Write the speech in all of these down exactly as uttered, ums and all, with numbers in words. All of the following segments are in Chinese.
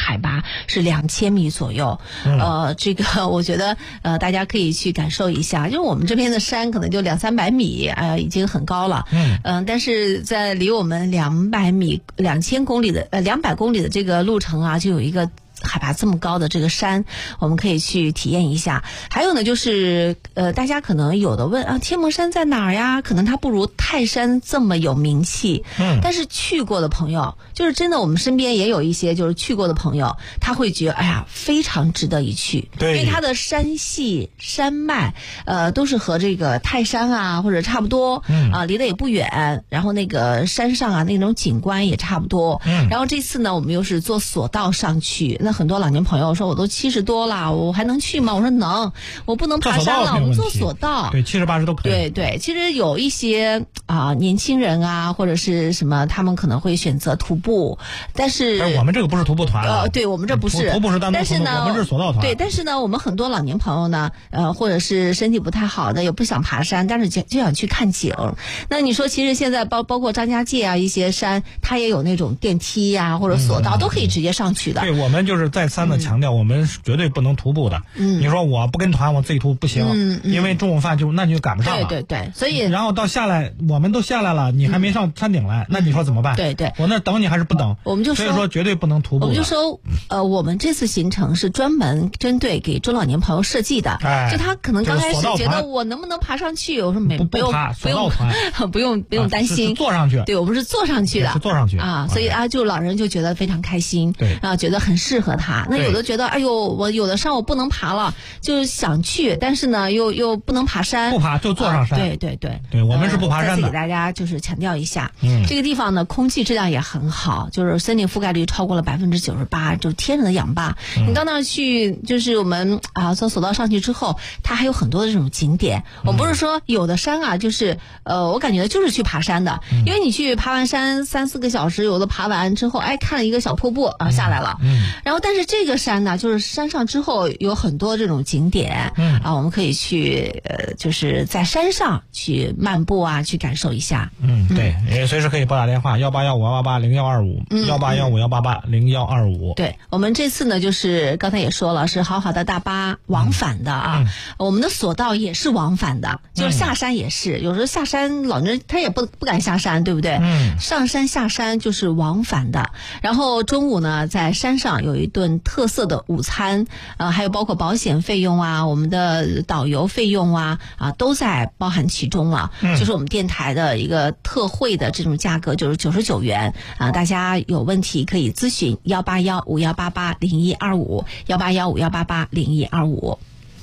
海拔是两千米左右。嗯、呃，这个我觉得呃大家可以去感受一下，因为我们这边的山可能就两三百米，哎、呃，已经很高了。嗯嗯、呃，但是在离我们两百米、两千公里的呃两百公里的这个路程啊，就有一个海拔这么高的这个山，我们可以去体验一下。还有呢，就是呃，大家可能有的问啊，天门山在哪儿呀？可能它不如泰山这么有名气。嗯。但是去过的朋友，就是真的，我们身边也有一些就是去过的朋友，他会觉得哎呀，非常值得一去。对。因为它的山系、山脉，呃，都是和这个泰山啊或者差不多。嗯。啊，离得也不远。然后那个山上啊，那种景观也差不多。嗯。然后这次呢，我们又是坐索道上去。那很多老年朋友说，我都七十多了，我还能去吗？我说能，我不能爬山了，我们坐索道。 对，七十八十都可以。 对对，其实有一些啊、呃、年轻人啊，或者是什么，他们可能会选择徒步，但是但是我们这个不是徒步团啊。 呃，对我们这不是徒步是单独， 但是呢， 我们是索道团。 对，但是呢，我们很多老年朋友呢，呃，或者是身体不太好的，也不想爬山，但是就就想去看景。那你说，其实现在包包括张家界啊，一些山，它也有那种电梯呀、啊、或者索道、嗯、都可以直接上去的。 对，我们就是再三的强调，我们绝对不能徒步的。嗯，你说我不跟团，我自己徒不行，嗯嗯、因为中午饭就那你就赶不上了。 对对对，所以然后到下来，我们都下来了，你还没上山顶来，嗯、那你说怎么办？ 对对， 我那等你还是不等？ 我们就说， 所以说绝对不能徒步。 我们就说，呃，我们这次行程是专门针对给中老年朋友设计的。哎，就他可能刚开始觉得我能不能爬上去，我说没不用不用不用不用担心， 啊、坐上去。 对，我们是坐上去的， 是坐上去啊，所以啊，就老人就觉得非常开心， 对啊，觉得很适合他。那有的觉得，哎呦，我有的山我不能爬了，就想去，但是呢，又又不能爬山， 不爬就坐上山。 啊、对对对， 对我们是不爬山的。 再次给大家就是强调一下，嗯，这个地方呢，空气质量也很好，就是森林覆盖率超过了百分之九十八，就是天然的氧吧。嗯、你到那儿去，就是我们啊，从索道上去之后，它还有很多的这种景点。嗯、我不是说有的山啊，就是呃，我感觉就是去爬山的，嗯、因为你去爬完山三四个小时，有的爬完之后，哎，看了一个小瀑布啊，下来了。嗯。然后，但是这个山呢，就是山上之后有很多这种景点，嗯啊，我们可以去呃，就是在山上去漫步啊，去感受一下。 嗯，对，也随时可以拨打电话幺八幺五幺八八零幺二五幺八幺五幺八八零幺二五。 对，我们这次呢，就是刚才也说了，是好好的大巴往返的啊。嗯、我们的索道也是往返的，就是下山也是，嗯、有时候下山老人他也不不敢下山，对不对？嗯。上山下山就是往返的，然后中午呢，在山上有一顿特色的午餐，呃，还有包括保险费用啊，我们的导游费用啊，啊，都在包含其中了。嗯、就是我们电台的一个特惠的这种价格，就是九十九元啊。大家有问题可以咨询幺八幺五幺八八零一二五幺八幺五幺八八零一二五。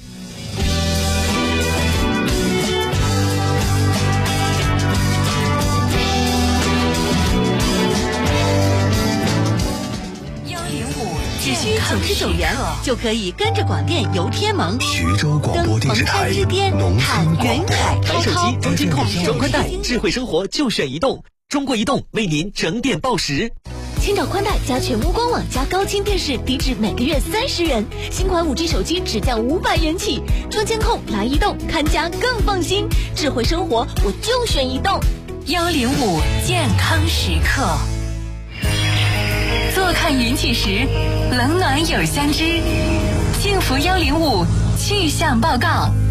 只需九十九元就可以跟着广电游天盟， 徐州广播电视台农村远海买手机、中金控、中宽带，智慧生活就选移动。中国移动为您整点报时。 千兆宽带加全屋官网加高清电视，低至每个月三十元。新款五 G 手机只降五百元起。中监控来移动，看家更放心。智慧生活我就选移动。 幺零五健康时刻。坐看云起时，冷暖有相知。幸福幺零五气象报告。